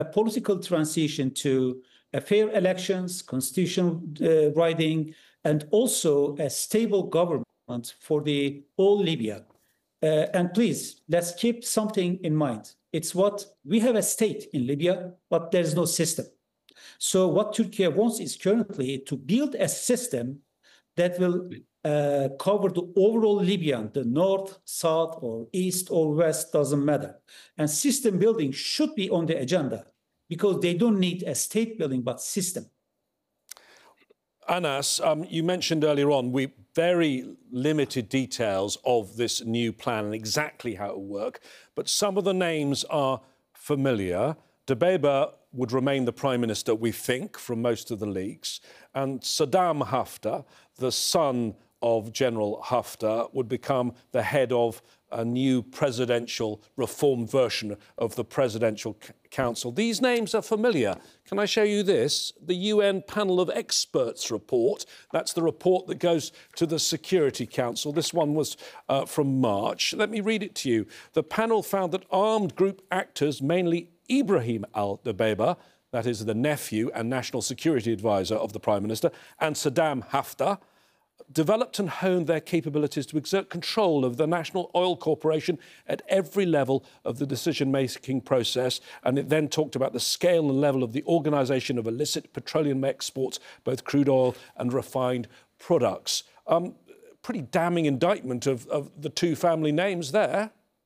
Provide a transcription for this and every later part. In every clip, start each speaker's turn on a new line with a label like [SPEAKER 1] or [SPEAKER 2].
[SPEAKER 1] political transition to fair elections, constitutional writing, and also a stable government for the whole Libya. And please, let's keep something in mind. It's what we have a state in Libya, but there's no system. So what Turkey wants is currently to build a system that will cover the overall Libya, the north, south, or east or west, doesn't matter. And system building should be on the agenda because they don't need a state building, but system.
[SPEAKER 2] Anas, you mentioned earlier on very limited details of this new plan and exactly how it will work, but some of the names are familiar. Dbeibeh would remain the Prime Minister, we think, from most of the leaks, and Saddam Haftar, the son of General Haftar, would become the head of a new presidential reformed version of the Presidential Council. These names are familiar. Can I show you this? The UN Panel of Experts report. That's the report that goes to the Security Council. This one was from March. Let me read it to you. The panel found that armed group actors, mainly Ibrahim al-Dbeibeh, that is the nephew and national security advisor of the Prime Minister, and Saddam Haftar, developed and honed their capabilities to exert control of the National Oil Corporation at every level of the decision-making process. And it then talked about the scale and level of the organisation of illicit petroleum exports, both crude oil and refined products. Pretty damning indictment of the two family names there.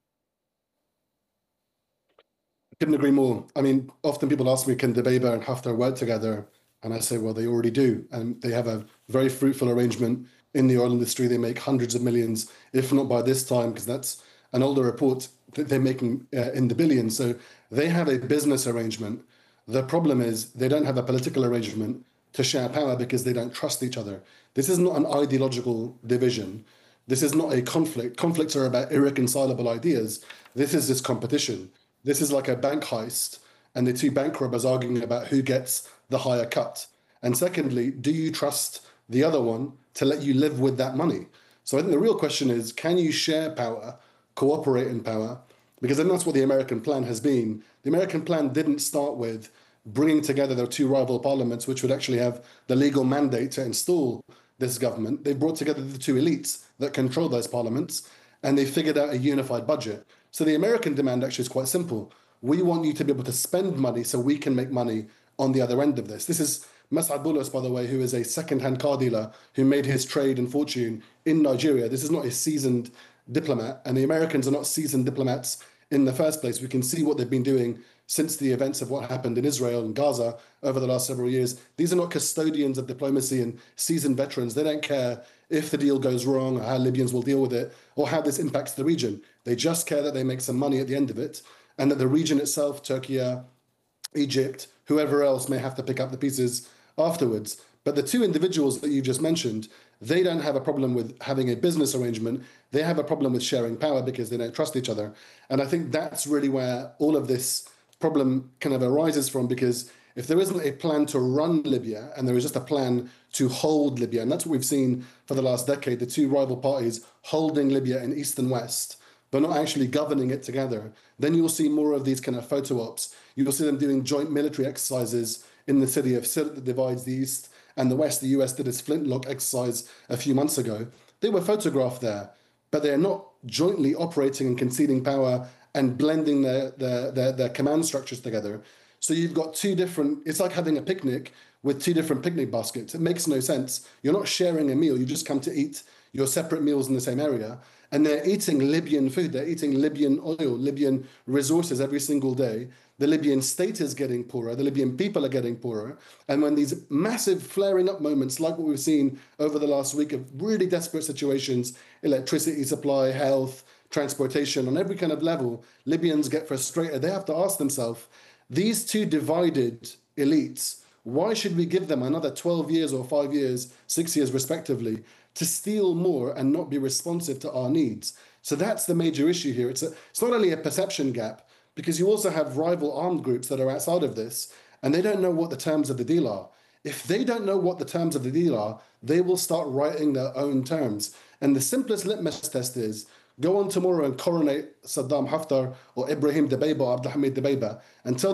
[SPEAKER 3] I couldn't agree more. I mean, often people ask me, can Dbeibeh and Haftar work together? And I say, well, they already do. And they have a very fruitful arrangement in the oil industry. They make hundreds of millions, if not by this time, because that's an older report that they're making in the billions. So they have a business arrangement. The problem is they don't have a political arrangement to share power because they don't trust each other. This is not an ideological division. This is not a conflict. Conflicts are about irreconcilable ideas. This is this competition. This is like a bank heist, and the two bank robbers arguing about who gets the higher cut. And secondly, do you trust the other one to let you live with that money? So I think the real question is, can you share power, cooperate in power? Because then that's what the American plan has been. The American plan didn't start with bringing together their two rival parliaments, which would actually have the legal mandate to install this government. They brought together the two elites that control those parliaments, and they figured out a unified budget. So the American demand actually is quite simple. We want you to be able to spend money so we can make money on the other end of this. This is Mas'ad Boulos, by the way, who is a second-hand car dealer who made his trade and fortune in Nigeria. This is not a seasoned diplomat, and the Americans are not seasoned diplomats in the first place. We can see what they've been doing since the events of what happened in Israel and Gaza over the last several years. These are not custodians of diplomacy and seasoned veterans. They don't care if the deal goes wrong or how Libyans will deal with it or how this impacts the region. They just care that they make some money at the end of it, and that the region itself, Turkey, Egypt, whoever else may have to pick up the pieces afterwards. But the two individuals that you just mentioned, they don't have a problem with having a business arrangement. They have a problem with sharing power because they don't trust each other. And I think that's really where all of this problem kind of arises from, because if there isn't a plan to run Libya and there is just a plan to hold Libya, and that's what we've seen for the last decade, the two rival parties holding Libya in east and west, but not actually governing it together, then you'll see more of these kind of photo ops. You'll see them doing joint military exercises in the city of Sirte that divides the east and the west. The US did its flintlock exercise a few months ago. They were photographed there, but they're not jointly operating and conceding power and blending their command structures together. So you've got two different, it's like having a picnic with two different picnic baskets. It makes no sense. You're not sharing a meal. You just come to eat your separate meals in the same area. And they're eating Libyan food. They're eating Libyan oil, Libyan resources every single day. The Libyan state is getting poorer. The Libyan people are getting poorer. And when these massive flaring up moments, like what we've seen over the last week of really desperate situations, electricity supply, health, transportation, on every kind of level, Libyans get frustrated. They have to ask themselves, these two divided elites, why should we give them another 12 years or 5 years, 6 years respectively, to steal more and not be responsive to our needs? So that's the major issue here. It's not only a perception gap, because you also have rival armed groups that are outside of this, and they don't know what the terms of the deal are. If they don't know what the terms of the deal are, they will start writing their own terms. And the simplest litmus test is, go on tomorrow and coronate Saddam Haftar or Ibrahim Dbeibeh or Abdulhamid Dbeibeh and tell